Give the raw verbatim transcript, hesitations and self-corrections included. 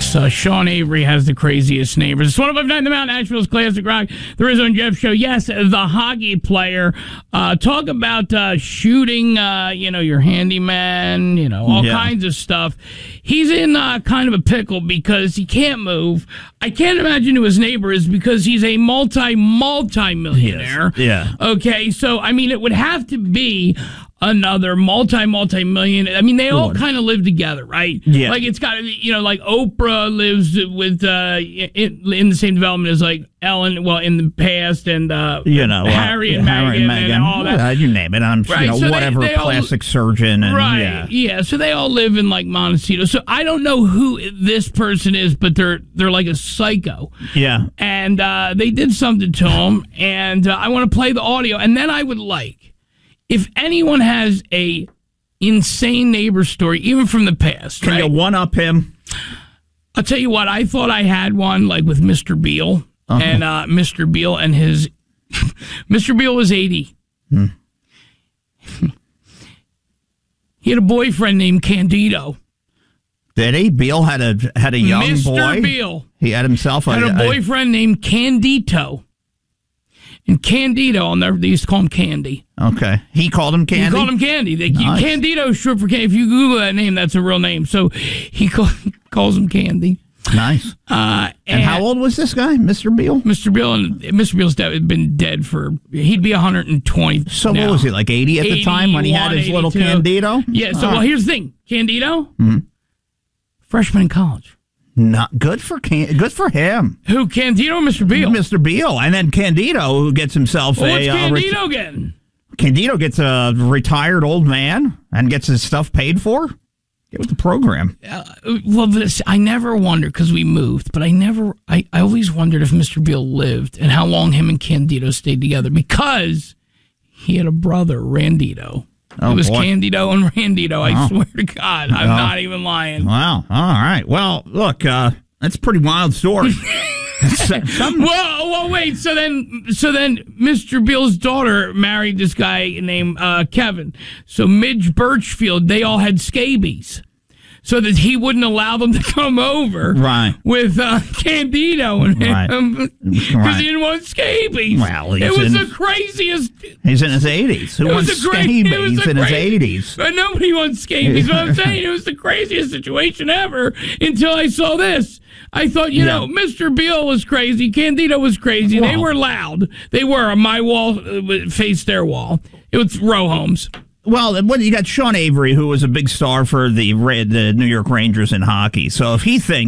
Yes, uh, Sean Avery has the craziest neighbors. It's one oh five point nine The Mountain, Nashville's Classic Rock. The Rizzo and Jeff Show. Yes, the hockey player. Uh, talk about uh, shooting, uh, you know, your handyman, you know, all yeah. kinds of stuff. He's in uh, kind of a pickle because he can't move. I can't imagine who his neighbor is because he's a multi, multi-millionaire. Yeah. Okay, so, I mean, it would have to be another multi multi million. I mean, they all kind of live together, right? Yeah. Like it's got to be, you know, like Oprah lives with uh, in, in the same development as like Ellen. Well, in the past, and uh, you know, Harry uh, and Harry Meghan and, and all that. Well, you name it. I'm right. you know so whatever they, they plastic all, surgeon. And, right. Yeah. yeah. So they all live in like Montecito. So I don't know who this person is, but they're they're like a psycho. Yeah. And uh, they did something to him, and uh, I want to play the audio, and then I would like. If anyone has a insane neighbor story, even from the past, can right? you one up him? I'll tell you what. I thought I had one, like with Mister Beale, uh-huh. and uh, Mister Beale and his Mister Beale was eighty. Hmm. He had a boyfriend named Candido. Did he? Beale had a had a young Mister boy. Mister Beale. He had himself a, had a boyfriend a, named Candito. And Candido, they used to call him Candy. Okay. He called him Candy? He called him Candy. They, nice. Candido is short for Candy. If you Google that name, that's a real name. So he call, calls him Candy. Nice. Uh, and, and how old was this guy, Mister Beale? Mister Beale, and Mister Beale's dad had been dead for, he'd be one hundred twenty. So now. What was he, like eighty at the time when he had his little Candido? Yeah, so oh. well, here's the thing. Candido, mm-hmm. freshman in college. Not good for Can- good for him. Who, Candido or Mister Beale? Mister Beale, and then Candido, who gets himself well, a. What's Candido uh, ret- getting? Candido gets a retired old man and gets his stuff paid for. Get with the program. Uh, well, this I never wondered because we moved, but I never. I, I always wondered if Mister Beale lived and how long him and Candido stayed together because he had a brother, Randito. Oh, it was boy. Candido and Randito. I oh. swear to God, I'm oh. not even lying. Wow. All right. Well, look, uh, that's a pretty wild story. Well, well, wait. So then, so then, Mister Beale's daughter married this guy named uh, Kevin. So Midge Birchfield, they all had scabies, so that he wouldn't allow them to come over, right? With uh, Candido and right. him because right. he didn't want scabies. Well, it was in, the craziest. He's in his eighties. Who wants scabies in his eighties? But nobody wants scabies. What I'm saying, it was the craziest situation ever until I saw this. I thought, you yeah. know, Mister Beale was crazy. Candido was crazy. Well, they were loud. They were. My wall uh, faced their wall. It was row homes. Well, what, you got Sean Avery, who was a big star for the the New York Rangers in hockey. So if he thinks